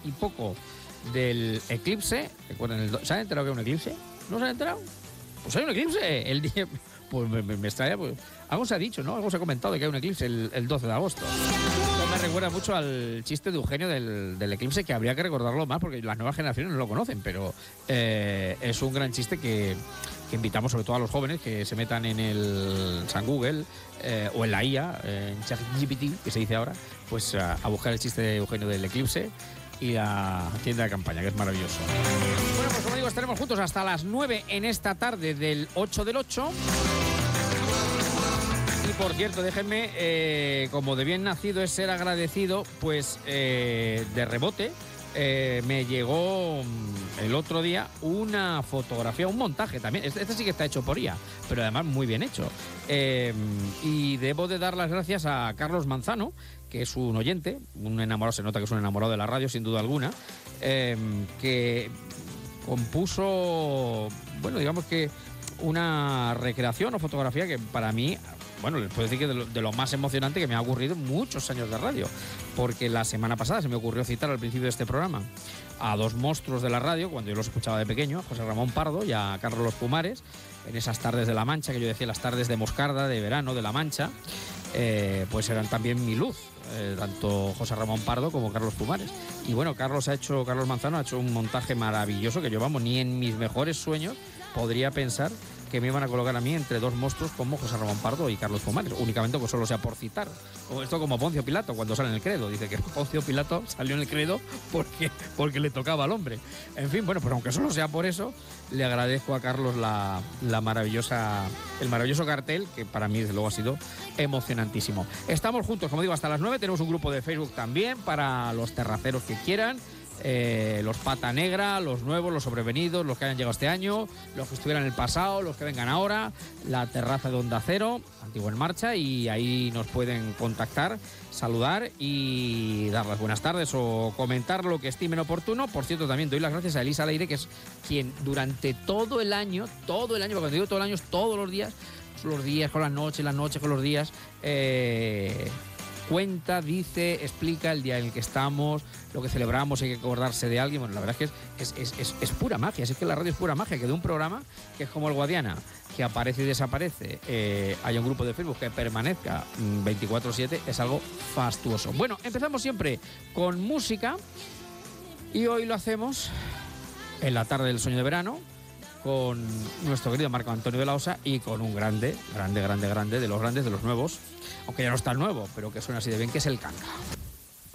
y poco del eclipse. Recuerden, ¿se han enterado que hay un eclipse? ¿No se han enterado? Pues hay un eclipse el día... Pues me extraña, pues algo se ha dicho, ¿no? Algo se ha comentado de que hay un eclipse el 12 de agosto. Esto me recuerda mucho al chiste de Eugenio del eclipse, que habría que recordarlo más porque las nuevas generaciones no lo conocen, pero es un gran chiste que invitamos sobre todo a los jóvenes que se metan en el San Google o en la IA, en ChatGPT, que se dice ahora, pues a buscar el chiste de Eugenio del eclipse y la tienda de campaña, que es maravilloso. Bueno, pues como digo, estaremos juntos hasta las 9 en esta tarde del 8 del 8. Y por cierto, déjenme, como de bien nacido es ser agradecido, pues de rebote me llegó el otro día una fotografía, un montaje también. Este sí que está hecho por IA, pero además muy bien hecho. Y debo de dar las gracias a Carlos Manzano, que es un oyente, un enamorado, se nota que es un enamorado de la radio, sin duda alguna, que compuso, bueno, digamos que una recreación o fotografía que para mí, bueno, les puedo decir que de lo más emocionante que me ha ocurrido en muchos años de radio, porque la semana pasada se me ocurrió citar al principio de este programa a dos monstruos de la radio, cuando yo los escuchaba de pequeño, a José Ramón Pardo y a Carlos Los Pumares, en esas tardes de La Mancha, que yo decía las tardes de Moscarda, de verano, de La Mancha, pues eran también mi luz, tanto José Ramón Pardo como Carlos Pumares. Y bueno, Carlos Manzano ha hecho un montaje maravilloso que yo, vamos, ni en mis mejores sueños podría pensar que me iban a colocar a mí entre dos monstruos como José Ramón Pardo y Carlos Pumares, únicamente que solo sea por citar. O esto como Poncio Pilato cuando sale en el credo, dice que Poncio Pilato salió en el credo porque le tocaba al hombre. En fin, bueno, pues aunque solo sea por eso, le agradezco a Carlos el maravilloso cartel, que para mí desde luego ha sido emocionantísimo. Estamos juntos, como digo, hasta las 9, tenemos un grupo de Facebook también para los terraceros que quieran. Los pata negra, los nuevos, los sobrevenidos, los que hayan llegado este año, los que estuvieran en el pasado, los que vengan ahora, la terraza de Onda Cero, Antiguo en Marcha, y ahí nos pueden contactar, saludar y dar las buenas tardes o comentar lo que estimen oportuno. Por cierto, también doy las gracias a Elisa Leire, que es quien durante todo el año, porque cuando digo todo el año es todos los días con las noches con los días, cuenta, dice, explica el día en el que estamos, lo que celebramos, hay que acordarse de alguien. Bueno, la verdad es que es pura magia, es que la radio es pura magia, que de un programa que es como el Guadiana, que aparece y desaparece, haya un grupo de Facebook que permanezca 24/7, es algo fastuoso. Bueno, empezamos siempre con música y hoy lo hacemos en la tarde del sueño de verano con nuestro querido Marco Antonio de la Osa y con un grande de los grandes, de los nuevos, aunque ya no es tan nuevo, pero que suena así de bien, que es el Canga.